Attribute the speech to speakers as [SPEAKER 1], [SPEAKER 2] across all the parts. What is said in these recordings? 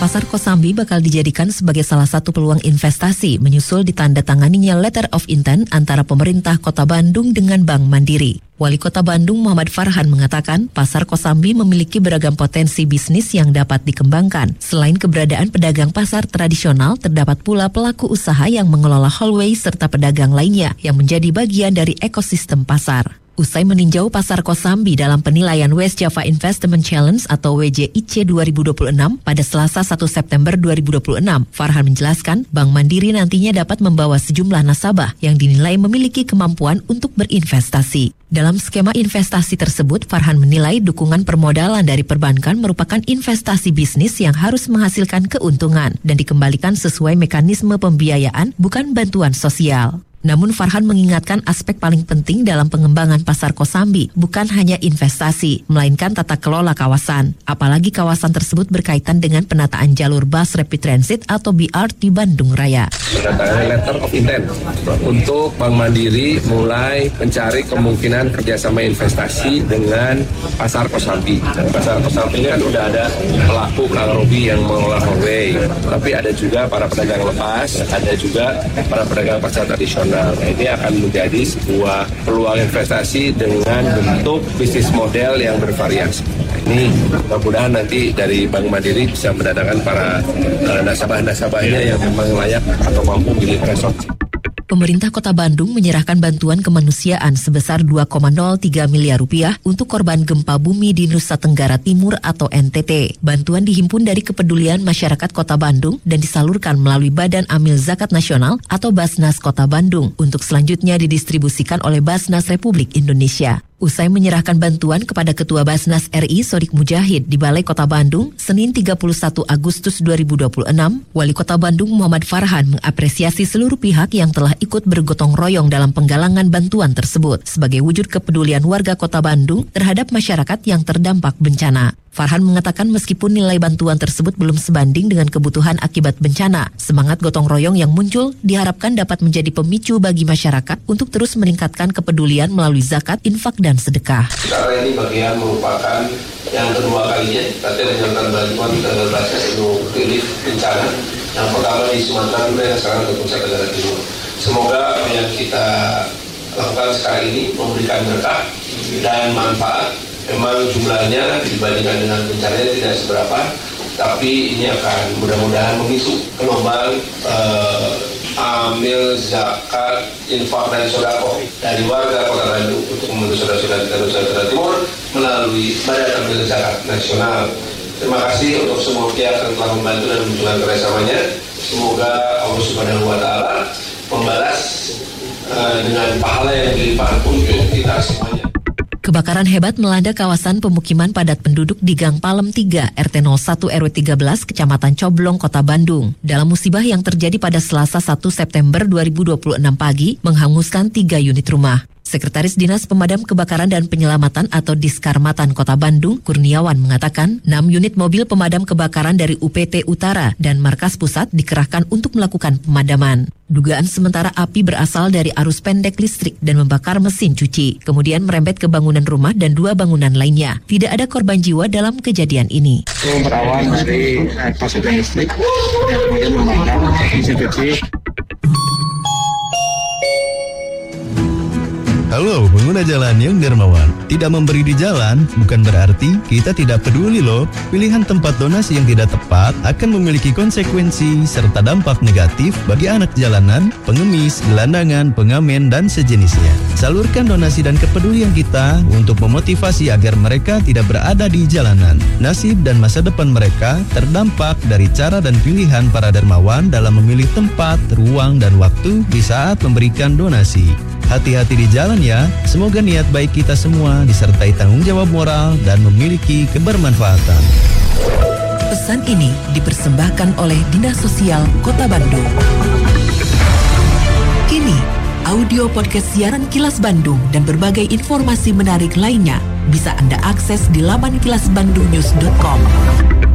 [SPEAKER 1] Pasar Kosambi bakal dijadikan sebagai salah satu peluang investasi menyusul ditandatanganinya Letter of Intent antara pemerintah Kota Bandung dengan Bank Mandiri. Wali Kota Bandung Muhammad Farhan mengatakan Pasar Kosambi memiliki beragam potensi bisnis yang dapat dikembangkan. Selain keberadaan pedagang pasar tradisional, terdapat pula pelaku usaha yang mengelola hallway serta pedagang lainnya yang menjadi bagian dari ekosistem pasar. Usai meninjau Pasar Kosambi dalam penilaian West Java Investment Challenge atau WJIC 2026 pada Selasa 1 September 2026, Farhan menjelaskan Bank Mandiri nantinya dapat membawa sejumlah nasabah yang dinilai memiliki kemampuan untuk berinvestasi. Dalam skema investasi tersebut, Farhan menilai dukungan permodalan dari perbankan merupakan investasi bisnis yang harus menghasilkan keuntungan dan dikembalikan sesuai mekanisme pembiayaan, bukan bantuan sosial. Namun Farhan mengingatkan aspek paling penting dalam pengembangan Pasar Kosambi bukan hanya investasi, melainkan tata kelola kawasan. Apalagi kawasan tersebut berkaitan dengan penataan jalur bus rapid transit atau BRT Bandung Raya.
[SPEAKER 2] Pendatangan letter of intent untuk Bank Mandiri mulai mencari kemungkinan kerjasama investasi dengan Pasar Kosambi. Pasar Kosambi ini kan udah ada pelaku Kang Robi yang mengelola hallway, tapi ada juga para pedagang lepas, ada juga para pedagang pasar tradisional. Nah, ini akan menjadi sebuah peluang investasi dengan bentuk bisnis model yang bervariasi. Ini mudah-mudahan nanti dari Bank Mandiri bisa mendatangkan para nasabah-nasabahnya yang memang layak atau mampu milik resort.
[SPEAKER 1] Pemerintah Kota Bandung menyerahkan bantuan kemanusiaan sebesar 2,03 miliar rupiah untuk korban gempa bumi di Nusa Tenggara Timur atau NTT. Bantuan dihimpun dari kepedulian masyarakat Kota Bandung dan disalurkan melalui Badan Amil Zakat Nasional atau Basnas Kota Bandung untuk selanjutnya didistribusikan oleh Basnas Republik Indonesia. Usai menyerahkan bantuan kepada Ketua Basnas RI Sodik Mujahid di Balai Kota Bandung, Senin 31 Agustus 2026, Wali Kota Bandung Muhammad Farhan mengapresiasi seluruh pihak yang telah ikut bergotong royong dalam penggalangan bantuan tersebut sebagai wujud kepedulian warga Kota Bandung terhadap masyarakat yang terdampak bencana. Farhan mengatakan meskipun nilai bantuan tersebut belum sebanding dengan kebutuhan akibat bencana, semangat gotong royong yang muncul diharapkan dapat menjadi pemicu bagi masyarakat untuk terus meningkatkan kepedulian melalui zakat, infak, dan sedekah.
[SPEAKER 3] Karena ini bagian merupakan yang kedua kalinya kita menyalurkan bantuan di tanggal 12 untuk relief bencana. Yang pertama di Sumatera Utara, yang sekarang ke Nusa Tenggara Timur. Semoga apa yang kita lakukan sekarang ini memberikan berkah dan manfaat. Memang jumlahnya dibandingkan dengan bencananya tidak seberapa, tapi ini akan mudah-mudahan memicu gelombang amil zakat, infak dan sodako dari warga Kota Bandung untuk membantu saudara-saudara kita Nusa Tenggara Timur melalui Badan Amil Zakat Nasional. Terima kasih untuk semua pihak yang telah membantu dan menunjukkan kerjasamanya. Semoga Allah Subhanahu Wa Taala membalas dengan pahala yang dilimpahkan untuk kita semuanya.
[SPEAKER 1] Kebakaran hebat melanda kawasan pemukiman padat penduduk di Gang Palem 3, RT 01 RW 13, Kecamatan Coblong, Kota Bandung. Dalam musibah yang terjadi pada Selasa 1 September 2026 pagi, menghanguskan 3 unit rumah. Sekretaris Dinas Pemadam Kebakaran dan Penyelamatan atau Diskarmatan Kota Bandung, Kurniawan mengatakan 6 unit mobil pemadam kebakaran dari UPT Utara dan Markas Pusat dikerahkan untuk melakukan pemadaman. Dugaan sementara api berasal dari arus pendek listrik dan membakar mesin cuci, kemudian merembet ke bangunan rumah dan 2 bangunan lainnya. Tidak ada korban jiwa dalam kejadian ini.
[SPEAKER 4] Berawal dari pasokan listrik, kemudian membakar mesin cuci.
[SPEAKER 5] Halo pengguna jalan yang dermawan. Tidak memberi di jalan bukan berarti kita tidak peduli loh. Pilihan tempat donasi yang tidak tepat akan memiliki konsekuensi serta dampak negatif bagi anak jalanan, pengemis, gelandangan, pengamen, dan sejenisnya. Salurkan donasi dan kepedulian kita untuk memotivasi agar mereka tidak berada di jalanan. Nasib dan masa depan mereka terdampak dari cara dan pilihan para dermawan dalam memilih tempat, ruang, dan waktu di saat memberikan donasi. Hati-hati di jalan ya, semoga niat baik kita semua disertai tanggung jawab moral dan memiliki kebermanfaatan.
[SPEAKER 1] Pesan ini dipersembahkan oleh Dinas Sosial Kota Bandung. Ini audio podcast siaran Kilas Bandung dan berbagai informasi menarik lainnya bisa Anda akses di laman kilasbandungnews.com.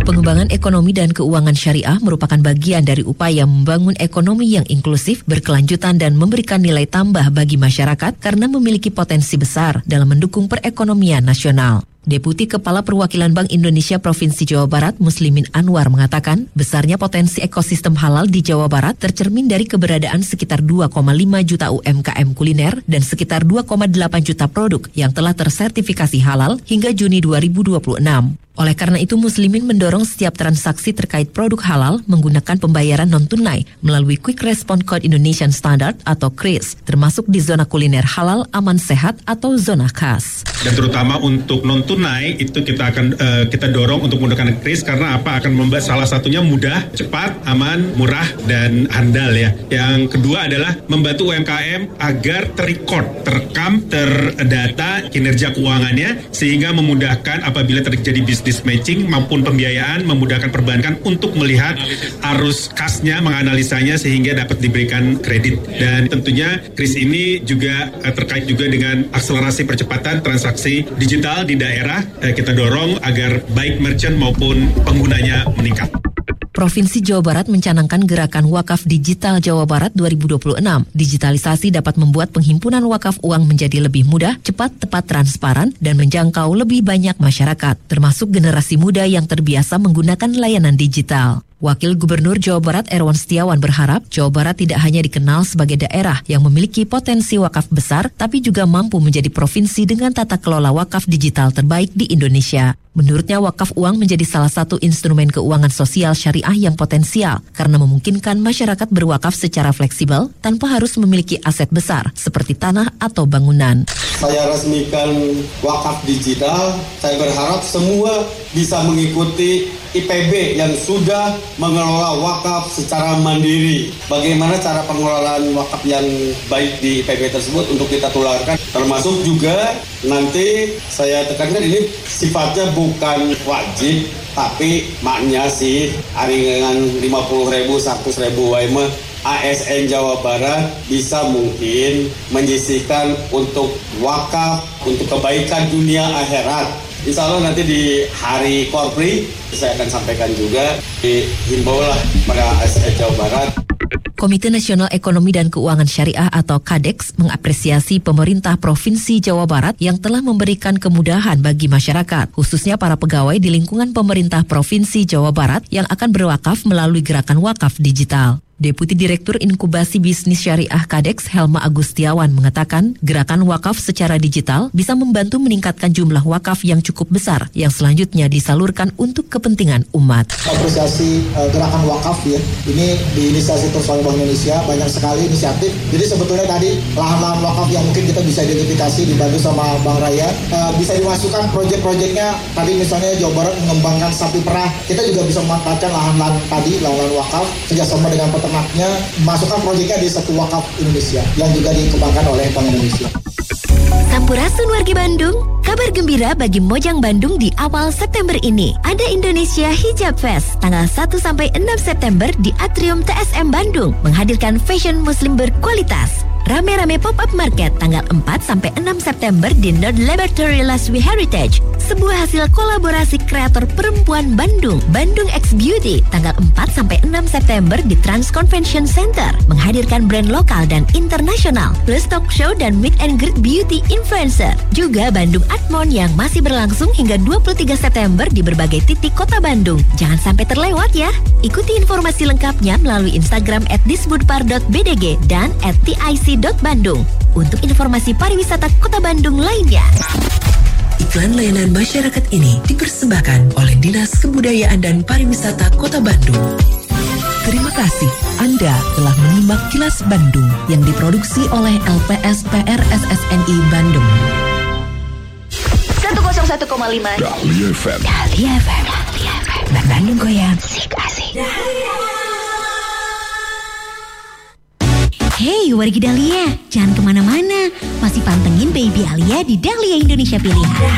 [SPEAKER 1] Pengembangan ekonomi dan keuangan syariah merupakan bagian dari upaya membangun ekonomi yang inklusif, berkelanjutan dan memberikan nilai tambah bagi masyarakat karena memiliki potensi besar dalam mendukung perekonomian nasional. Deputi Kepala Perwakilan Bank Indonesia Provinsi Jawa Barat Muslimin Anwar mengatakan, besarnya potensi ekosistem halal di Jawa Barat tercermin dari keberadaan sekitar 2,5 juta UMKM kuliner dan sekitar 2,8 juta produk yang telah tersertifikasi halal hingga Juni 2026. Oleh karena itu, Muslimin mendorong setiap transaksi terkait produk halal menggunakan pembayaran non-tunai melalui Quick Response Code Indonesian Standard atau KRIS, termasuk di zona kuliner halal, aman, sehat atau zona khas.
[SPEAKER 6] Dan terutama untuk non-tunai itu kita dorong untuk menggunakan KRIS karena apa? Akan membuat salah satunya mudah, cepat, aman, murah dan handal ya. Yang kedua adalah membantu UMKM agar terekam, terdata kinerja keuangannya sehingga memudahkan apabila terjadi business matching maupun pembiayaan, memudahkan perbankan untuk melihat arus kasnya, menganalisanya sehingga dapat diberikan kredit. Dan tentunya KRIS ini juga terkait juga dengan akselerasi percepatan transaksi digital di daerah. Kita dorong agar baik merchant maupun penggunanya meningkat.
[SPEAKER 1] Provinsi Jawa Barat mencanangkan gerakan wakaf digital Jawa Barat 2026. Digitalisasi dapat membuat penghimpunan wakaf uang menjadi lebih mudah, cepat, tepat, transparan, dan menjangkau lebih banyak masyarakat, termasuk generasi muda yang terbiasa menggunakan layanan digital. Wakil Gubernur Jawa Barat Erwan Setiawan berharap Jawa Barat tidak hanya dikenal sebagai daerah yang memiliki potensi wakaf besar, tapi juga mampu menjadi provinsi dengan tata kelola wakaf digital terbaik di Indonesia. Menurutnya, wakaf uang menjadi salah satu instrumen keuangan sosial syariah yang potensial karena memungkinkan masyarakat berwakaf secara fleksibel tanpa harus memiliki aset besar seperti tanah atau bangunan.
[SPEAKER 7] Saya resmikan wakaf digital. Saya berharap semua bisa mengikuti IPB yang sudah mengelola wakaf secara mandiri. Bagaimana cara pengelolaan wakaf yang baik di IPB tersebut untuk kita tularkan. Termasuk juga nanti saya tekankan ini sifatnya bukan wajib, tapi maknya sih dengan 50.000, 100.000 WM ASN Jawa Barat bisa mungkin menyisihkan untuk wakaf, untuk kebaikan dunia akhirat. Insya Allah nanti di hari Korpri saya akan sampaikan juga, dihimbaulah pada ASN Jawa Barat.
[SPEAKER 1] Komite Nasional Ekonomi dan Keuangan Syariah atau KADEX mengapresiasi pemerintah Provinsi Jawa Barat yang telah memberikan kemudahan bagi masyarakat, khususnya para pegawai di lingkungan pemerintah Provinsi Jawa Barat yang akan berwakaf melalui gerakan wakaf digital. Deputi Direktur Inkubasi Bisnis Syariah KADEX Helma Agustiawan mengatakan gerakan wakaf secara digital bisa membantu meningkatkan jumlah wakaf yang cukup besar yang selanjutnya disalurkan untuk kepentingan umat.
[SPEAKER 8] Apresiasi gerakan wakaf ya, ini diinisiasi terus oleh Bank Indonesia, banyak sekali inisiatif. Jadi sebetulnya tadi lahan-lahan wakaf yang mungkin kita bisa identifikasi dibantu sama Bank Raya, bisa dimasukkan proyek-proyeknya. Tadi misalnya Jawa Barat mengembangkan sapi perah, kita juga bisa memanfaatkan lahan-lahan tadi, lahan-lahan wakaf, kerjasama dengan ternaknya, masukkan proyeknya di satu wakaf Indonesia yang juga dikembangkan oleh Bank Indonesia.
[SPEAKER 9] Sampurasun wargi Bandung, kabar gembira bagi Mojang Bandung di awal September ini. Ada Indonesia Hijab Fest tanggal 1-6 September di Atrium TSM Bandung menghadirkan fashion muslim berkualitas. Rame-rame pop-up market tanggal 4-6 September di Nerd Laboratory Laswi Heritage. Sebuah hasil kolaborasi kreator perempuan Bandung, Bandung X Beauty, tanggal 4-6 September di Trans Convention Center. Menghadirkan brand lokal dan internasional, plus talk show dan meet and greet beauty influencer. Juga Bandung Artmon yang masih berlangsung hingga 23 September di berbagai titik kota Bandung. Jangan sampai terlewat ya. Ikuti informasi lengkapnya melalui Instagram @disbudpar.bdg dan @tic.bandung. Untuk informasi pariwisata Kota Bandung lainnya.
[SPEAKER 10] Iklan layanan masyarakat ini dipersembahkan oleh Dinas Kebudayaan dan Pariwisata Kota Bandung. Terima kasih Anda telah menyimak Kilas Bandung yang diproduksi oleh LPSPR SSNI Bandung.
[SPEAKER 9] 101,5
[SPEAKER 10] Dahlia FM.
[SPEAKER 9] Bandung goyang. Asik. Hey wargi Dahlia, jangan kemana-mana. Masih pantengin Baby Alia di Dahlia Indonesia Pilihan.